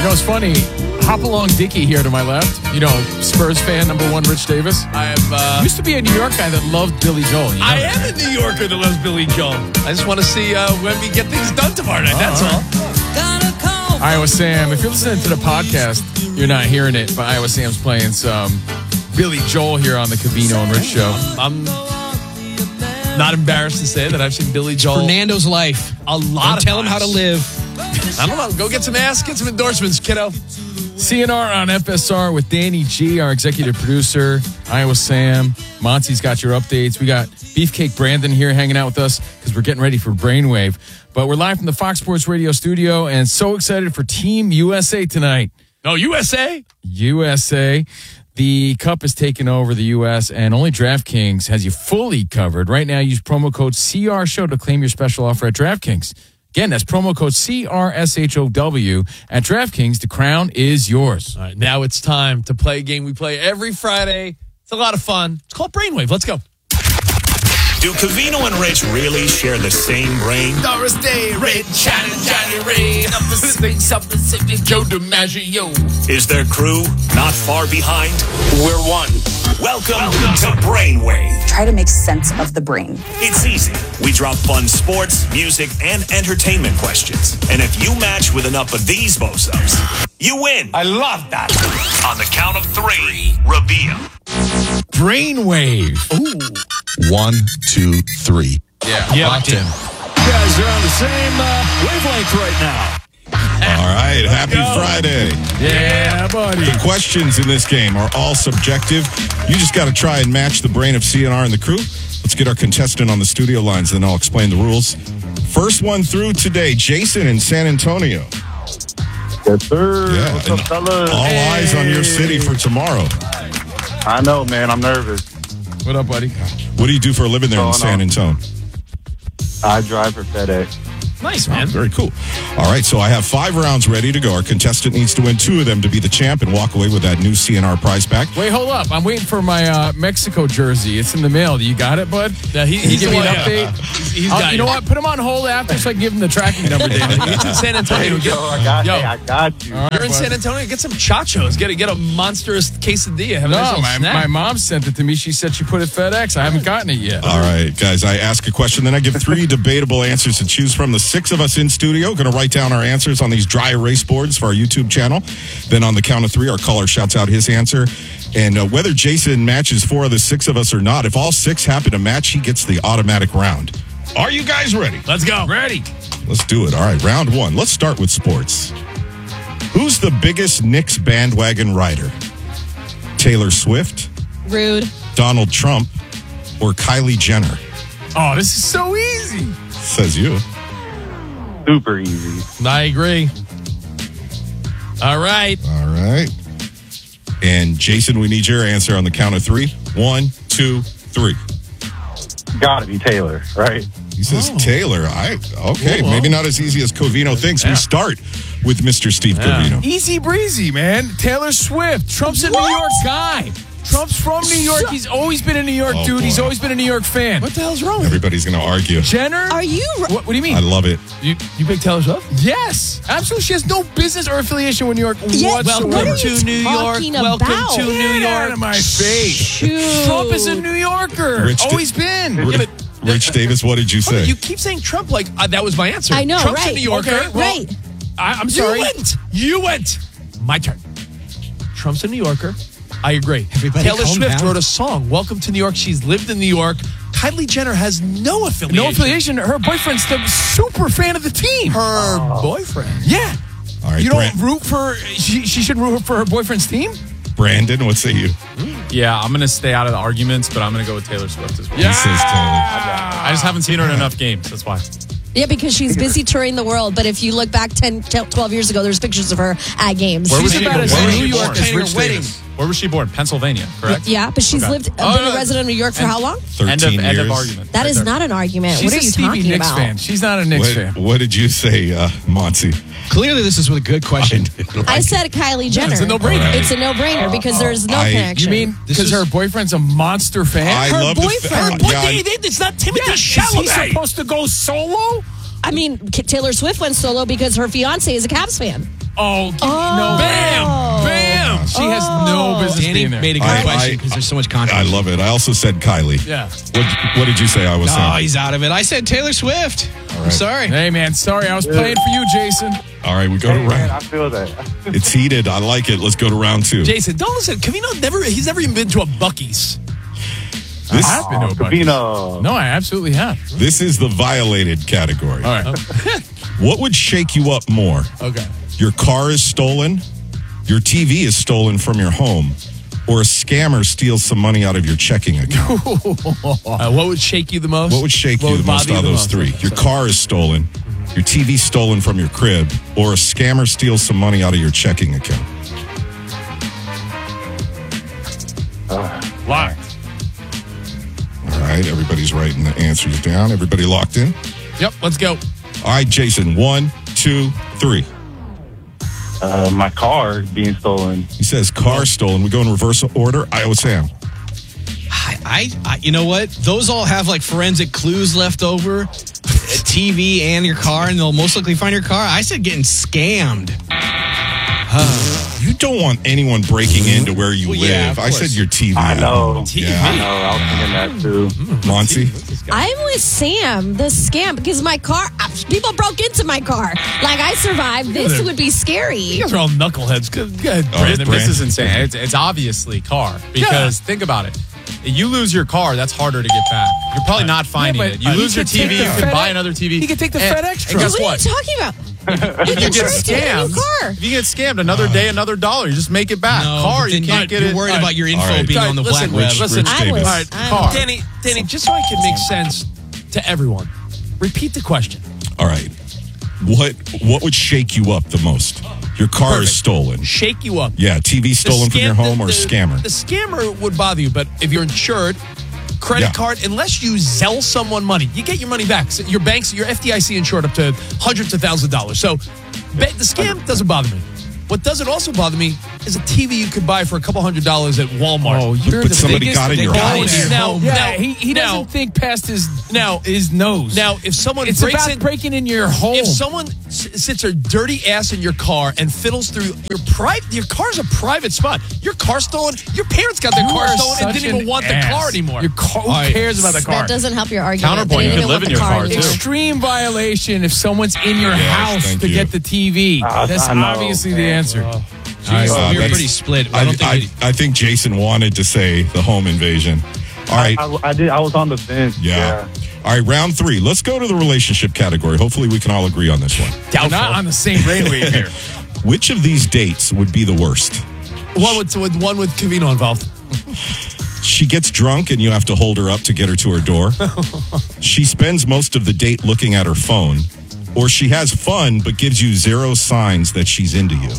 know, it's funny. Hop along Dickie here to my left. You know, Spurs fan number one, Rich Davis. I am. Used to be a New York guy that loved Billy Joel. You know I am a New Yorker that loves Billy Joel. I just want to see when we get things done tomorrow night. That's all. Iowa Sam, if you're listening to the podcast, you're not hearing it, but Iowa Sam's playing some Billy Joel here on the Covino and Rich Show. I'm not embarrassed to say that I've seen Billy Joel. Fernando's life. A lot of Tell him times. how to live. I don't know. Go get some ass, get some endorsements, kiddo. CNR on FSR with Danny G, our executive producer. Iowa Sam. Monty's got your updates. We got Beefcake Brandon here hanging out with us because we're getting ready for Brainwave. But we're live from the Fox Sports Radio studio and so excited for Team USA tonight. Oh, USA? USA. The Cup is taking over the U.S. and only DraftKings has you fully covered. Right now, use promo code CRSHOW to claim your special offer at DraftKings. Again, that's promo code CRSHOW at DraftKings. The crown is yours. All right, now it's time to play a game we play every Friday. It's a lot of fun. It's called Brainwave. Let's go. Do Covino and Rich really share the same brain? Doris Day, Red, Johnny Ray, up the something, Joe DiMaggio. Is their crew not far behind? We're one. Welcome to Brainwave. Try to make sense of the brain. It's easy. We drop fun sports, music, and entertainment questions. And if you match with enough of these bozos, you win. I love that. On the count of three, Rabia. Brainwave. Ooh. 1, 2, 3. Yeah, locked in. You guys are on the same wavelength right now. All right. Happy Friday. Yeah, buddy. The questions in this game are all subjective. You just got to try and match the brain of CNR and the crew. Let's get our contestant on the studio lines, then I'll explain the rules. First one through today, Jason in San Antonio. Yes, sir. Yeah, What's up, fellas? all eyes on your city for tomorrow. I know, man. I'm nervous. What up, buddy? What do you do for a living there in San Antonio? I drive for FedEx. Nice, man. Very cool. All right, so I have 5 rounds ready to go. Our contestant needs to win 2 of them to be the champ and walk away with that new CNR prize pack. Wait, hold up. I'm waiting for my Mexico jersey. It's in the mail. You got it, bud? Yeah, he's the give me one, an update. He's got you know what? Put him on hold after so I can give him the tracking number, David. He's in San Antonio. I got you. All right, You're in bud. San Antonio. Get some chachos. Get a monstrous quesadilla. Have a nice No, little my snack. mom sent it to me. She said she put it FedEx. I haven't gotten it yet. All right, guys, I ask a question, then I give 3 debatable answers to choose from. The 6 of us in studio going to write down our answers on these dry erase boards for our YouTube channel. Then on the count of 3, our caller shouts out his answer. And whether Jason matches 4 of the 6 of us or not, if all 6 happen to match, he gets the automatic round. Are you guys ready? Let's go. Ready. Let's do it. All right, round 1. Let's start with sports. Who's the biggest Knicks bandwagon rider? Taylor Swift, Rude. Donald Trump, or Kylie Jenner? Oh, this is so easy. Says you. Super easy. I agree. All right. All right. And Jason, we need your answer on the count of 3. 1, 2, 3. Gotta be Taylor, right? He says Taylor. Okay, maybe not as easy as Covino thinks. We start with Mr. Steve Covino. Easy breezy, man. Taylor Swift. Trump's a New York guy. Trump's from New York. He's always been a New York dude. boy. He's always been a New York fan. What the hell's wrong with Everybody's going to argue. Jenner? Are you? What do you mean? I love it. you? You big Taylor Swift? Yes, absolutely. She has no business or affiliation with New York Yes, whatsoever. what are you to New York. talking Welcome about? to New Get out York. of my face. Shoot. Trump is a New Yorker. Rich always been. Rich Davis, what did you say? You keep saying Trump like that was my answer. I know, Trump's right. a New Yorker. Okay, well, Right. I'm sorry. You went. My turn. Trump's a New Yorker. I agree. Everybody Taylor calm Swift down. wrote a song, Welcome to New York. She's lived in New York. Kylie Jenner has no affiliation. No affiliation. Her boyfriend's the super fan of the team. Her boyfriend. Yeah. All right, You don't root for. She should root for her boyfriend's team. Brandon, what say you? Yeah, I'm going to stay out of the arguments, but I'm going to go with Taylor Swift as well. He says Taylor. I just haven't seen her in enough games. That's why. Yeah, because she's busy touring the world. But if you look back 10, 12 years ago, there's pictures of her at games. Where was She's she about born? as Where was New she York born? as Rich Davis. Where was she born? Pennsylvania, correct? Yeah, but she's Okay. been a resident of New York for how long? 13 End years. of argument. That Right is there. not an argument. She's What are a you Stevie talking Nicks about? fan. She's not a Knicks fan. What did you say, Monty? Clearly, this is a good question. I said Kylie Jenner. It's a no-brainer. Right. It's a no-brainer because there's no I- connection. You mean This because is- her boyfriend's a monster fan? I Her love boyfriend. the fact. It's not Timothy Is he Chalamet. supposed to go solo? I mean, Taylor Swift went solo because her fiance is a Cavs fan. Oh, no. Bam! Bam! She has no business Danny being there. made a good question because there's so much I controversy. love it. I also said Kylie. Yeah. What did you say I was Oh, saying? he's out of it. I said Taylor Swift. I'm sorry. Hey, man, sorry. I was playing for you, Jason. All right, we go to Hey, man, I round. feel that. It's heated. I like it. Let's go to round 2. Jason, don't listen. He's never even been to a Buc-ee's. This, I've been to a Buc-ee's. Covino. No, I absolutely have. this is the violated category. All right. What would shake you up more? Okay. Your car is stolen, your TV is stolen from your home, or a scammer steals some money out of your checking account? What would shake you the most? What would shake What you would the most bother out of you the those most? three? Your car is stolen, your TV stolen from your crib, or a scammer steals some money out of your checking account? Locked. All right, everybody's writing the answers down. Everybody locked in? Yep, let's go. All right, Jason, 1, 2, 3. My car being stolen. He says car stolen. We go in reverse order. Iowa Sam. I you know what? Those all have like forensic clues left over. A TV and your car, and they'll most likely find your car. I said getting scammed. You don't want anyone breaking into where you Well, live. yeah, of I said course. your TV. I know. Yeah. I know. I was thinking that too. Monty? I'm with Sam. The scam because my car. People broke into my car. Like I survived. This would be scary. You guys are all knuckleheads. Go ahead, All right, Brandon, this Brand. is insane. It's obviously car because think about it. You lose your car, that's harder to get back. You're probably not finding but it. You he lose your could take TV, the you can buy FedEx- another TV. he could take the And- FedEx And truck. guess What what? are you talking about? If you get Insurance to get a new scammed, car. if you get scammed, another day, another dollar. You just make it back. Car, you can't get you're it. worried All about right. your info All right. being on the Listen, black web. listen, Rich I Davis. was. All right, I car. Danny, just so I can make sense to everyone, repeat the question. All right. What would shake you up the most? Your car is Perfect. stolen. Shake you up. Yeah, TV stolen from your home or a scammer? The scammer would bother you, but if you're insured, credit Yeah. card, unless you Zelle someone money, you get your money back. So your banks, your FDIC insured up to hundreds of thousands of dollars. So the scam doesn't bother me. What doesn't also bother me is a TV you could buy for a couple $100s at Walmart. Oh, you're But the somebody biggest got in your downer. house. Now, He now- doesn't think past his nose. Now, if someone it's breaks about in, breaking in your home. if someone sits their dirty ass in your car and fiddles through your car's a private spot. Your car stolen. Your parents got their You car are stolen and such didn't even an want ass. the car anymore. Your car, who cares about the car? That doesn't help your argument. Counterpoint, They you didn't could even live want in the your car, anymore. too. Extreme violation if someone's in your house thank to you. get the TV. That's I know, obviously the man. answer. We're that's- pretty split. I don't think I think Jason wanted to say the home invasion. All right. I did. I was on the fence. Yeah. All right, round 3. Let's go to the relationship category. Hopefully we can all agree on this one. We're not on the same brainwave here. Which of these dates would be the worst? One with Covino involved. She gets drunk and you have to hold her up to get her to her door. She spends most of the date looking at her phone. Or she has fun but gives you zero signs that she's into you.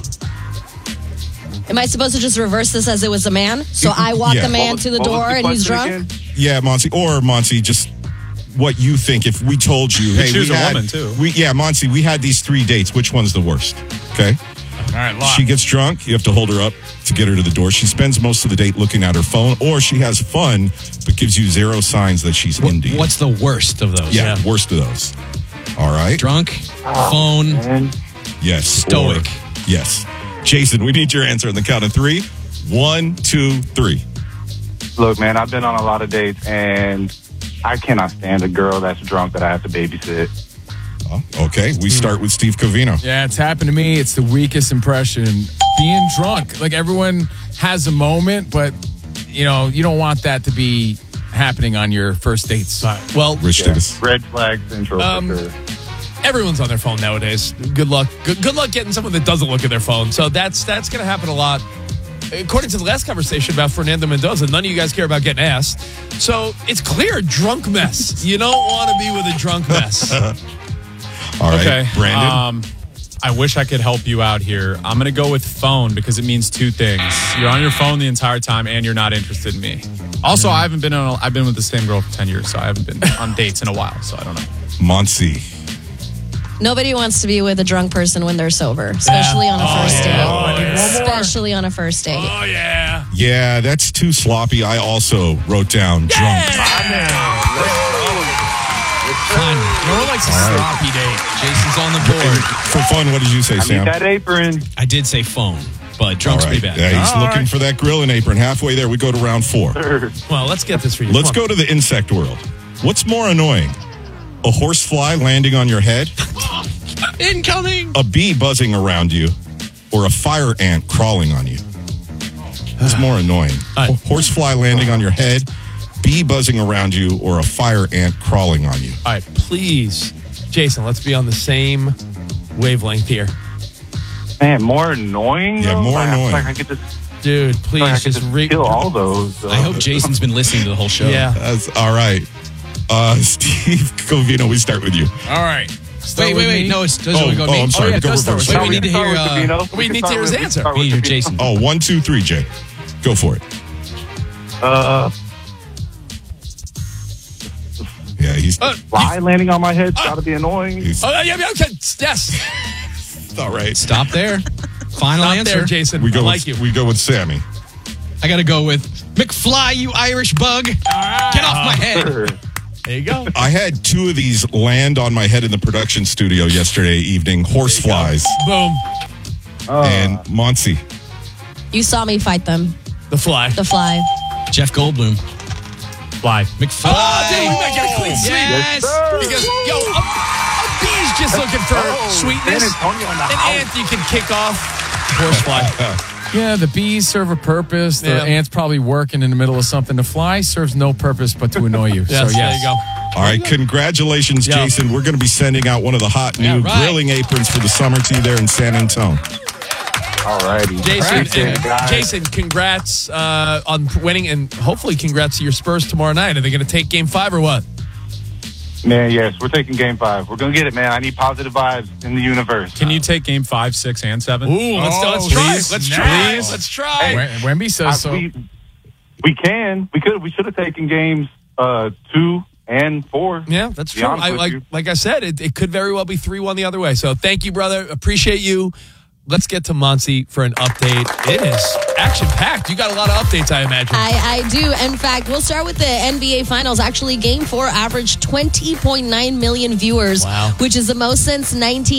Am I supposed to just reverse this as it was a man? So I walk Yeah. the man to the What was door the and he's question drunk? again? Yeah, Monty, just what you think. If we told you, hey, choose we a had, woman, too. Monty, we had these 3 dates. Which one's the worst? Okay. All right, lock. She gets drunk. You have to hold her up to get her to the door. She spends most of the date looking at her phone, or she has fun but gives you zero signs that she's into you. what's the worst of those? Yeah, worst of those. All right. Drunk, phone, And Yes. stoic. Or- yes. Jason, we need your answer on the count of 3. 1, 2, 3. look, man, I've been on a lot of dates, and I cannot stand a girl that's drunk that I have to babysit. Oh, okay. We start with Steve Covino. Yeah, it's happened to me. It's the weakest impression. Being drunk. Like everyone has a moment, but you don't want that to be happening on your first dates. Well, Rich Davis. Red flag central for sure. everyone's on their phone nowadays. Good luck. Good luck getting someone that doesn't look at their phone. So that's going to happen a lot. According to the last conversation about Fernando Mendoza, none of you guys care about getting asked. So it's clear, drunk mess. You don't want to be with a drunk mess. All right. Okay. Brandon. I wish I could help you out here. I'm going to go with phone because it means 2 things. You're on your phone the entire time and you're not interested in me. Also, I've been with the same girl for 10 years, so I haven't been on dates in a while, so I don't know. Monty. Nobody wants to be with a drunk person when they're sober, especially on a first date. Especially on a first date. Oh, yeah. Yeah, that's too sloppy. I also wrote down drunk. on. No one likes a sloppy date. Jason's on the board. For fun, what did you say, I Sam? need that apron. I did say phone, but drunk's All right. pretty bad. Yeah, he's looking for that grilling apron. Halfway there, we go to round 4. Well, let's get this for you. Let's Come on. go to the insect world. What's more annoying? A horsefly landing on your head? Incoming. A bee buzzing around you? Or a fire ant crawling on you? What's more annoying? All right. Horsefly landing on your head, bee buzzing around you, or a fire ant crawling on you? All right, please, Jason, let's be on the same wavelength here. Man, more annoying? Yeah, though? more I feel annoying. Like I could just, Dude, I please could just kill all those. I hope Jason's been listening to the whole show. Yeah. That's all right. Steve Covino, we start with you. All right. Start with Wait. me. No, it doesn't go to me. I'm sorry. yeah, it Go does start reverse. with Wait, you. we need to hear. We need to hear his answer. We need to hear Jason. Oh, 1, 2, 3, Jay. Go for it. Yeah, he's Fly landing on my head gotta be annoying. Oh, yeah, okay. Yes. all right. Stop there. Final Not answer. there, Jason. We go I like with, you. We go with Sammy. I got to go with McFly, you Irish bug. Get off my head. There you go. I had 2 of these land on my head in the production studio yesterday evening. Horseflies. Boom. And Monty. You saw me fight them. The fly. The fly. Jeff Goldblum. Fly. McFly. Oh, dude, we might get a clean sweep. Yes. Because, yo, a bee's just looking for sweetness. San Antonio in the An house. ant you can kick off. Horsefly. Yeah, the bees serve a purpose. The Yeah. ant's probably working in the middle of something. The fly serves no purpose but to annoy you. Yes, so, yes. there you go. All right, congratulations, Yeah. Jason. We're going to be sending out one of the hot new Yeah, right. grilling aprons for the summer to you there in San Antonio. Alrighty. Jason, Appreciate it, guys. Jason, congrats on winning, and hopefully congrats to your Spurs tomorrow night. Are they going to take Game 5 or what? Man, yes, we're taking Game 5. We're going to get it, man. I need positive vibes in the universe. Can you take game 5, 6, and 7? Ooh, let's Oh, try. please. Let's Nice. try. Let's try. Wemby says so. We can. We should have taken games 2 and 4. Yeah, that's To be true. honest with you. Like I said, it could very well be 3-1 the other way. So thank you, brother. Appreciate you. Let's get to Monty for an update. It is action-packed. You got a lot of updates, I imagine. I do. In fact, we'll start with the NBA Finals. Actually, Game 4 averaged 20.9 million viewers, Wow. which is the most since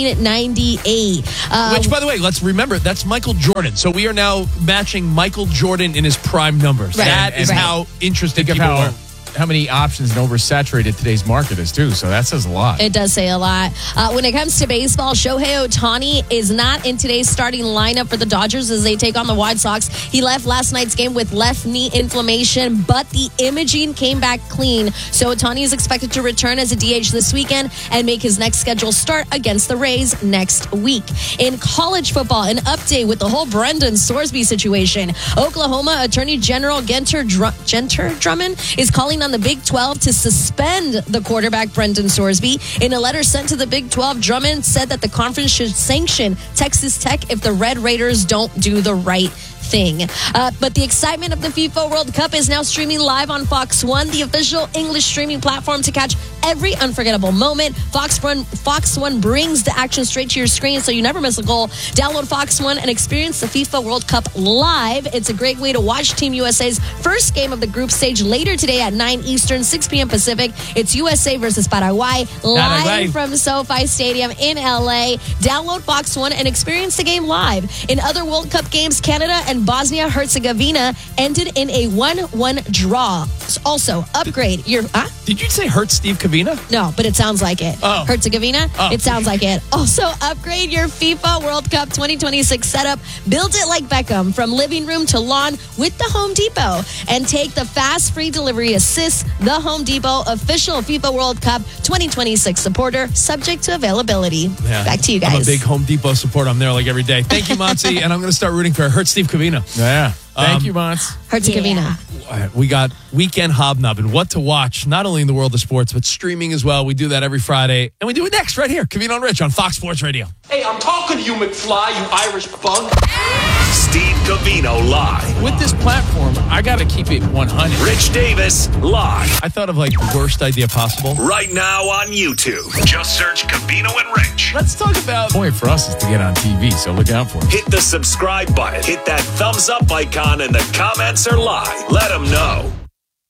1998. Which, by the way, let's remember, that's Michael Jordan. So we are now matching Michael Jordan in his prime numbers. Right, That is right. how interested Think of people were. how many options and oversaturated today's market is, too. So that says a lot. It does say a lot. When it comes to baseball, Shohei Ohtani is not in today's starting lineup for the Dodgers as they take on the White Sox. He left last night's game with left knee inflammation, but the imaging came back clean. So Ohtani is expected to return as a DH this weekend and make his next scheduled start against the Rays next week. In college football, an update with the whole Brendan Sorsby situation. Oklahoma Attorney General Genter Drummond is calling on the Big 12 to suspend the quarterback Brendan Sorsby. In a letter sent to the Big 12, Drummond said that the conference should sanction Texas Tech if the Red Raiders don't do the right thing. But the excitement of the FIFA World Cup is now streaming live on Fox One, the official English streaming platform to catch every unforgettable moment. Fox One brings the action straight to your screen so you never miss a goal. Download Fox One and experience the FIFA World Cup live. It's a great way to watch Team USA's first game of the group stage later today at 9 Eastern, 6 p.m. Pacific. It's USA versus Paraguay live from SoFi Stadium in LA. Download Fox One and experience the game live. In other World Cup games, Canada and Bosnia-Herzegovina ended in a 1-1 draw. Also, upgrade your... Did you say hurt Steve Cavina? No, but it sounds like it. Oh. Herzegovina? Oh. It sounds like it. Also, upgrade your FIFA World Cup 2026 setup. Build it like Beckham from living room to lawn with the Home Depot. And take the fast free delivery assist. The Home Depot official FIFA World Cup 2026 supporter, subject to availability. Yeah. Back to you guys. I'm a big Home Depot supporter. I'm there like every day. Thank you, Monty. And I'm going to start rooting for hurt Steve Cavina. Yeah. Thank you, Mons. Herzegovina. We got Weekend Hobnobbing. What to watch, not only in the world of sports, but streaming as well. We do that every Friday. And we do it next right here. Cavino and Rich on Fox Sports Radio. Hey, I'm talking to you, McFly, you Irish bug. Steve Cavino live. With this platform, I got to keep it 100. Rich Davis live. I thought of like the worst idea possible. Right now on YouTube. Just search Cavino and Rich. Let's talk about... The point for us is to get on TV, so look out for it. Hit the subscribe button. Hit that thumbs up icon and the comments are live. Let them know.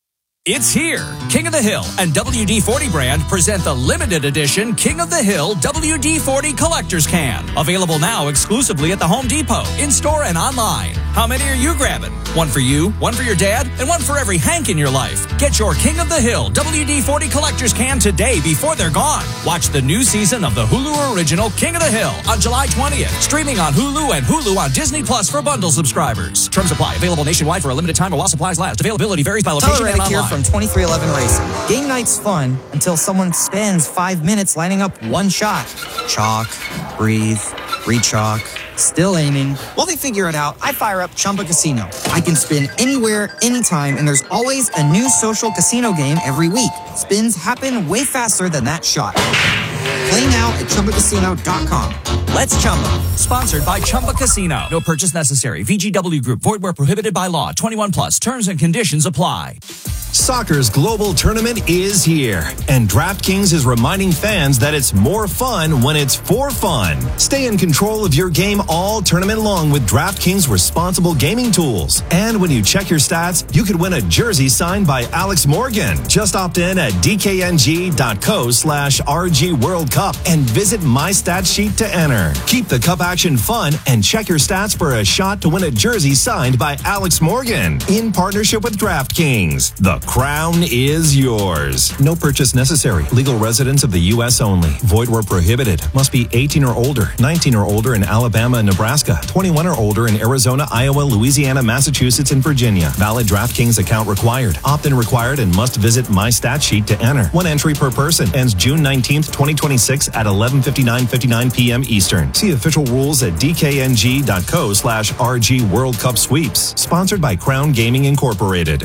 It's here. King of the Hill and WD-40 brand present the limited edition King of the Hill WD-40 Collector's Can. Available now exclusively at the Home Depot, in-store and online. How many are you grabbing? One for you, one for your dad, and one for every Hank in your life. Get your King of the Hill WD-40 Collector's Can today before they're gone. Watch the new season of the Hulu original King of the Hill on July 20th. Streaming on Hulu and Hulu on Disney Plus for bundle subscribers. Terms apply. Available nationwide for a limited time or while supplies last. Availability varies by location and online. Here from 2311 Racing. Game night's fun until someone spends 5 minutes lining up one shot. Chalk, breathe, re-chalk, still aiming. While they figure it out, I fire up Chumba Casino. I can spin anywhere, anytime, and there's always a new social casino game every week. Spins happen way faster than that shot. Play now at ChumbaCasino.com. Let's Chumba. Sponsored by Chumba Casino. No purchase necessary. VGW Group. Void where prohibited by law. 21 plus. Terms and conditions apply. Soccer's global tournament is here, and DraftKings is reminding fans that it's more fun when it's for fun. Stay in control of your game all tournament long with DraftKings responsible gaming tools. And when you check your stats, you could win a jersey signed by Alex Morgan. Just opt in at dkng.co/RG World Cup and visit My Stat Sheet to enter. Keep the cup action fun and check your stats for a shot to win a jersey signed by Alex Morgan in partnership with DraftKings. The crown is yours. No purchase necessary. Legal residents of the U.S. only. Void where prohibited. Must be 18 or older, 19 or older in Alabama and Nebraska, 21 or older in Arizona, Iowa, Louisiana, Massachusetts, and Virginia. Valid DraftKings account required. Opt-in required and must visit My Stat Sheet to enter. One entry per person. Ends June 19th, 2026 at 11:59 p.m. Eastern. See official rules at dkng.co/RG World Cup Sweeps. Sponsored by Crown Gaming Incorporated.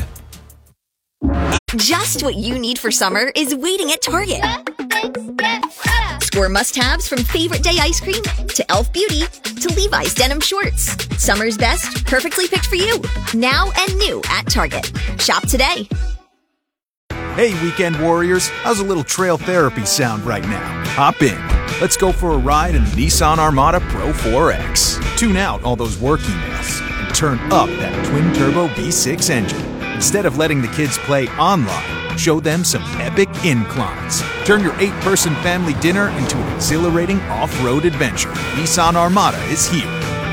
Just what you need for summer is waiting at Target. Score must-haves from favorite day ice cream to Elf Beauty to Levi's denim shorts. Summer's best, perfectly picked for you. Now and new at Target. Shop today. Hey, weekend warriors. How's a little trail therapy sound right now? Hop in. Let's go for a ride in the Nissan Armada Pro 4X. Tune out all those work emails and turn up that twin-turbo V6 engine. Instead of letting the kids play online, show them some epic inclines. Turn your 8-person family dinner into an exhilarating off-road adventure. Nissan Armada is here.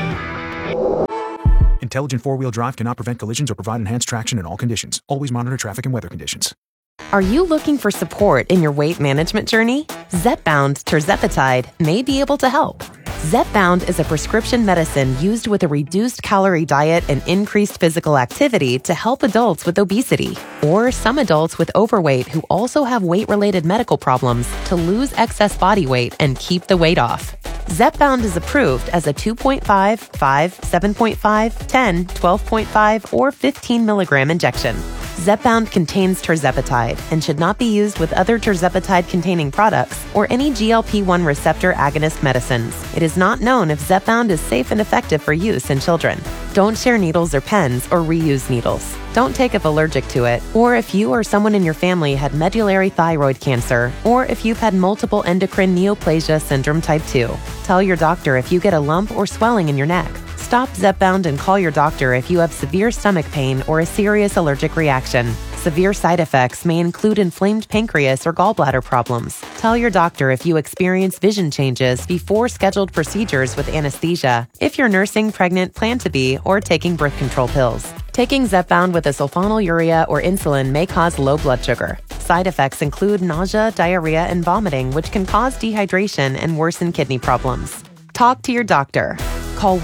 Intelligent four-wheel drive cannot prevent collisions or provide enhanced traction in all conditions. Always monitor traffic and weather conditions. Are you looking for support in your weight management journey? Zepbound tirzepatide may be able to help. Zepbound is a prescription medicine used with a reduced calorie diet and increased physical activity to help adults with obesity or some adults with overweight who also have weight-related medical problems to lose excess body weight and keep the weight off. Zepbound is approved as a 2.5, 5, 7.5, 10, 12.5, or 15 milligram injection. Zepbound contains tirzepatide and should not be used with other tirzepatide-containing products or any GLP-1 receptor agonist medicines. It is not known if Zepbound is safe and effective for use in children. Don't share needles or pens or reuse needles. Don't take if allergic to it, or if you or someone in your family had medullary thyroid cancer, or if you've had multiple endocrine neoplasia syndrome type 2. Tell your doctor if you get a lump or swelling in your neck. Stop Zepbound and call your doctor if you have severe stomach pain or a serious allergic reaction. Severe side effects may include inflamed pancreas or gallbladder problems. Tell your doctor if you experience vision changes before scheduled procedures with anesthesia, if you're nursing, pregnant, plan to be, or taking birth control pills. Taking Zepbound with a sulfonylurea or insulin may cause low blood sugar. Side effects include nausea, diarrhea, and vomiting, which can cause dehydration and worsen kidney problems. Talk to your doctor. Call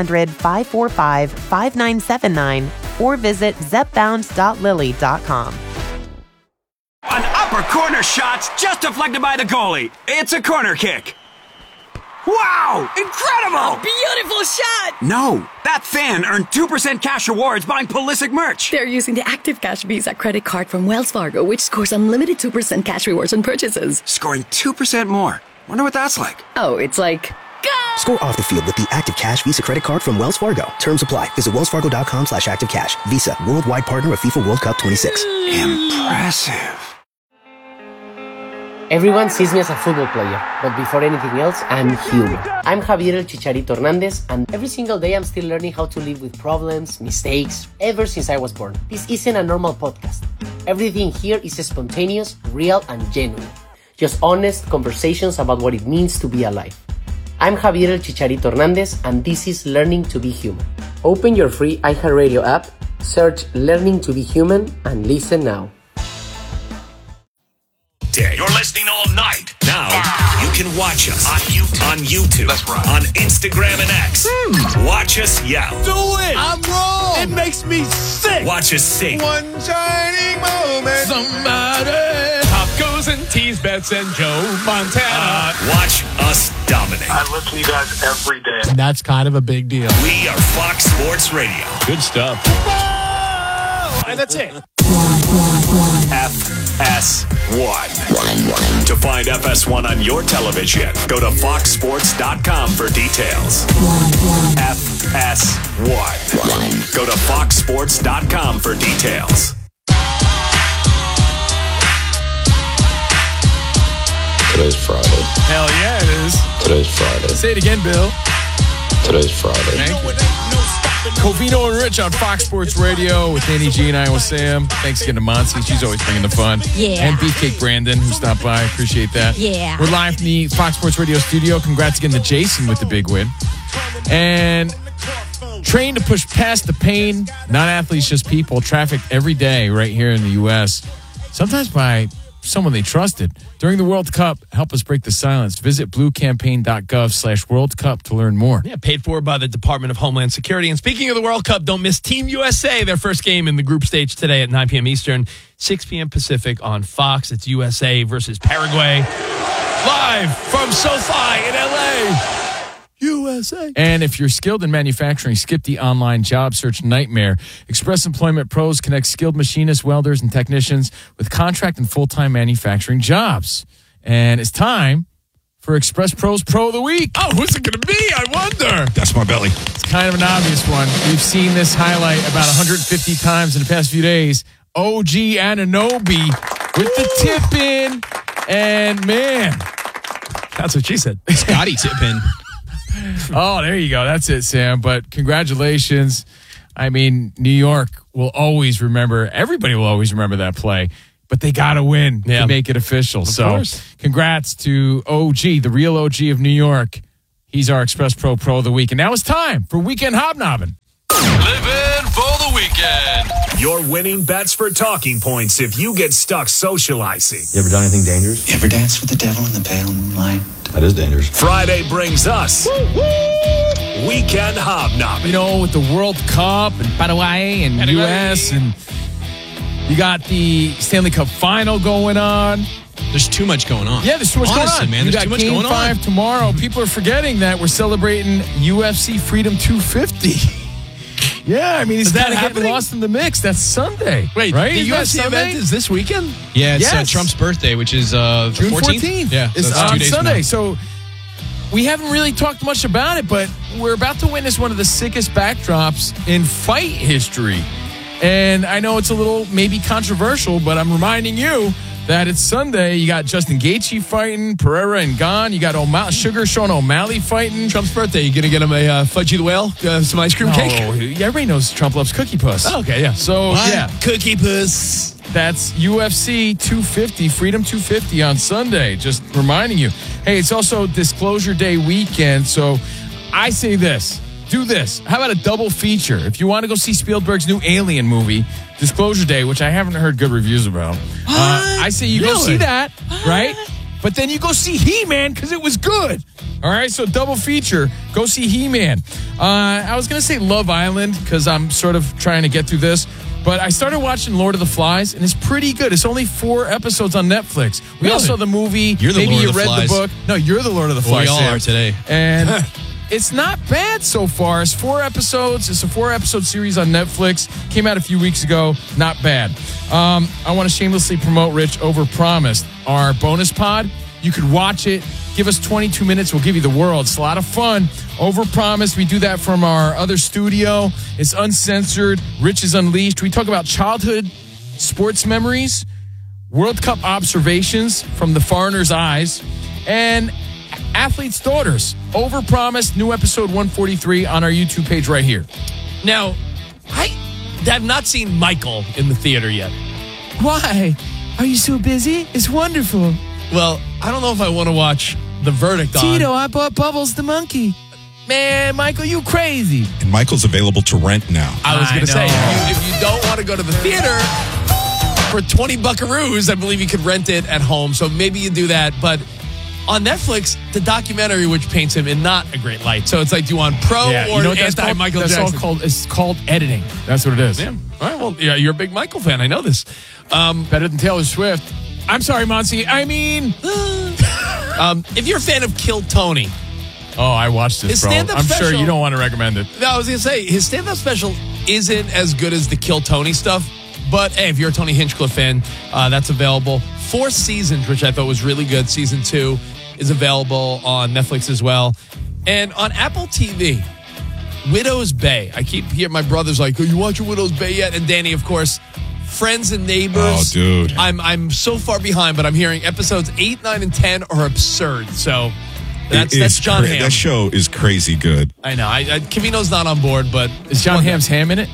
1-800-545-5979 or visit zepbound.lily.com. An upper corner shot's just deflected by the goalie. It's a corner kick. Wow! Incredible! Beautiful shot! No, that fan earned 2% cash rewards buying Pulisic merch. They're using the Active Cash Visa credit card from Wells Fargo, which scores unlimited 2% cash rewards on purchases. Scoring 2% more. Wonder what that's like. Oh, it's like... Go! Score off the field with the Active Cash Visa credit card from Wells Fargo. Terms apply. Visit wellsfargo.com/activecash. Visa, worldwide partner of FIFA World Cup 26. Impressive. Everyone sees me as a football player, but before anything else, I'm human. I'm Javier El Chicharito Hernandez, and every single day I'm still learning how to live with problems, mistakes, ever since I was born. This isn't a normal podcast. Everything here is spontaneous, real, and genuine. Just honest conversations about what it means to be alive. I'm Javier El Chicharito Hernandez, and this is Learning to be Human. Open your free iHeartRadio app, search Learning to be Human, and listen now. You're listening all night. Now you can watch us on YouTube, That's right. on Instagram and X. Watch us yell. Do it! I'm wrong! It makes me sick! Watch us sing. One shining moment. Somebody. Top goes and tease bets and Joe Montana. Watch us dominate. I listen to you guys every day. That's kind of a big deal. We are Fox Sports Radio. Good stuff. And that's it. FS1. To find FS1 on your television, go to foxsports.com for details. FS1. Go to foxsports.com for details. Today's Friday. Hell yeah, it is. Today's Friday. Say it again, Bill. Today's Friday. Thank you. Covino and Rich on Fox Sports Radio with Danny G and Iowa Sam. Thanks again to Monty. She's always bringing the fun. Yeah. And Beefcake Brandon, who stopped by. Appreciate that. Yeah. We're live from the Fox Sports Radio studio. Congrats again to Jason with the big win. And trained to push past the pain. Not athletes, just people. Trafficked every day right here in the U.S. Sometimes by someone they trusted. During the World Cup, help us break the silence. Visit bluecampaign.gov/World Cup to learn more. Yeah, paid for by the Department of Homeland Security. And speaking of the World Cup, don't miss Team USA, their first game in the group stage today at 9 p.m. Eastern, 6 p.m. Pacific on Fox. It's USA versus Paraguay. Live from SoFi in L.A. USA. And if you're skilled in manufacturing, skip the online job search nightmare. Express Employment Pros connects skilled machinists, welders, and technicians with contract and full-time manufacturing jobs. And it's time for Express Pros Pro of the Week. Oh, who's it going to be? I wonder. That's my belly. It's kind of an obvious one. We've seen this highlight about 150 times in the past few days. OG Anunoby with the tip-in. And, man. That's what she said. Scotty tip-in. Oh, there you go. That's it, Sam. But congratulations. I mean, New York will always remember, everybody will always remember that play, but they got to win to make it official. Of so course. Congrats to OG, the real OG of New York. He's our Express Pro of the Week. And now it's time for Weekend Hobnobbing. Living for the weekend. Your winning bets for talking points if you get stuck socializing. You ever done anything dangerous? You ever danced with the devil in the pale moonlight? That is dangerous. Friday brings us Weekend Hobnobbing. You know, with the World Cup and Paraguay and U.S. and you got the Stanley Cup Final going on. There's too much going on. Yeah, there's too much going on. Man, there's too much going on. Game 5 tomorrow. People are forgetting that we're celebrating UFC Freedom 250. Yeah, I mean, he's kind of getting lost in the mix. That's Sunday. Wait, right? The UFC event is this weekend? Yeah, it's Trump's birthday, which is June 14th. Yeah, it's so on Sunday. So we haven't really talked much about it, but we're about to witness one of the sickest backdrops in fight history. And I know it's a little maybe controversial, but I'm reminding you that it's Sunday. You got Justin Gaethje fighting, Pereira and Gane. You got Sugar Sean O'Malley fighting. Trump's birthday. You gonna get him a Fudgy the Whale, some ice cream cake? Everybody knows Trump loves Cookie Puss. Oh, okay, yeah. So yeah, Cookie Puss. That's UFC 250, Freedom 250 on Sunday. Just reminding you. Hey, it's also Disclosure Day weekend. So I say this. Do this. How about a double feature? If you want to go see Spielberg's new Alien movie, Disclosure Day, which I haven't heard good reviews about, I say you go see that, right? But then you go see He-Man because it was good. All right, so double feature. Go see He-Man. I was going to say Love Island because I'm sort of trying to get through this. But I started watching Lord of the Flies, and it's pretty good. It's only 4 episodes on Netflix. We all saw the movie. You're the Maybe Lord you of the read Flies. the book. No, you're the Lord of the Flies. We all Sam. are today. And it's not bad so far. It's 4 episodes. It's a 4-episode series on Netflix. Came out a few weeks ago. Not bad. I want to shamelessly promote Rich Overpromised, our bonus pod. You could watch it. Give us 22 minutes. We'll give you the world. It's a lot of fun. Overpromised. We do that from our other studio. It's uncensored. Rich is Unleashed. We talk about childhood sports memories. World Cup observations from the foreigner's eyes, and athletes' daughters. Overpromised, new episode 143 on our YouTube page right here. Now, I have not seen Michael in the theater yet. Why? Are you so busy? It's wonderful. Well, I don't know if I want to watch The Verdict on. Tito, I bought Bubbles the monkey. Man, Michael, you crazy. And Michael's available to rent now. I was going to say, if you don't want to go to the theater for 20 buckaroos, I believe you could rent it at home. So maybe you do that. But on Netflix, the documentary, which paints him in not a great light. So it's like, do you want pro or anti-Michael Jackson? It's called editing. That's what it is. Yeah. All right. Well, yeah, you're a big Michael fan. I know this. Better than Taylor Swift. I'm sorry, Monty. I mean... if you're a fan of Kill Tony... Oh, I watched this, bro. I'm sure you don't want to recommend it. No, I was going to say, his stand-up special isn't as good as the Kill Tony stuff. But, hey, if you're a Tony Hinchcliffe fan, that's available. 4 seasons, which I thought was really good. Season 2 is available on Netflix as well. And on Apple TV, Widow's Bay. I keep hearing my brothers like, "Oh, you watching Widow's Bay yet?" And Danny, of course, Friends and Neighbors. Oh, dude. I'm so far behind, but I'm hearing episodes 8, 9, and 10 are absurd. So that's John Hamm. That show is crazy good. I know. Camino's not on board, but is John Hamm's ham in it?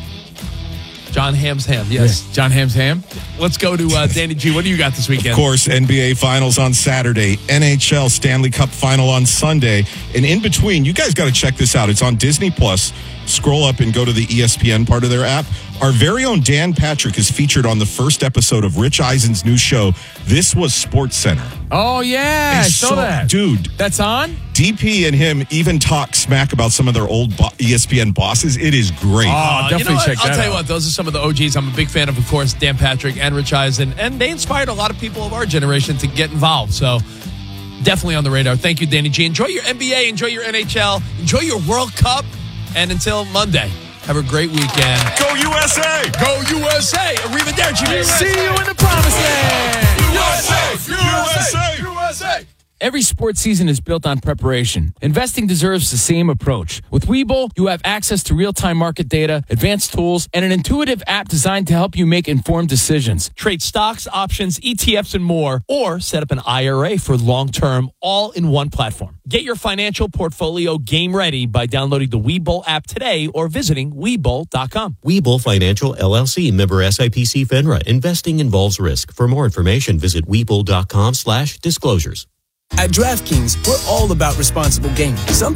John Hamm's ham, yes. John Hamm's ham. Let's go to Danny G. What do you got this weekend? Of course, NBA Finals on Saturday, NHL Stanley Cup Final on Sunday, and in between, you guys got to check this out. It's on Disney Plus. Scroll up and go to the ESPN part of their app. Our very own Dan Patrick is featured on the first episode of Rich Eisen's new show, This Was Sports Center. Oh, yeah. I saw that. Dude. That's on? DP and him even talk smack about some of their old ESPN bosses. It is great. Oh, definitely check that out. I'll tell you what, those are some of the OGs. I'm a big fan of course, Dan Patrick and Rich Eisen, and they inspired a lot of people of our generation to get involved. So definitely on the radar. Thank you, Danny G. Enjoy your NBA, enjoy your NHL, enjoy your World Cup, and until Monday, have a great weekend. Go USA! Go USA! Arrivederci! See you in the promised land! USA! USA! USA! Every sports season is built on preparation. Investing deserves the same approach. With Webull, you have access to real-time market data, advanced tools, and an intuitive app designed to help you make informed decisions. Trade stocks, options, ETFs, and more, or set up an IRA for long-term, all in one platform. Get your financial portfolio game ready by downloading the Webull app today or visiting Webull.com. Webull Financial, LLC, member SIPC FINRA. Investing involves risk. For more information, visit Webull.com/disclosures. At DraftKings, we're all about responsible gaming.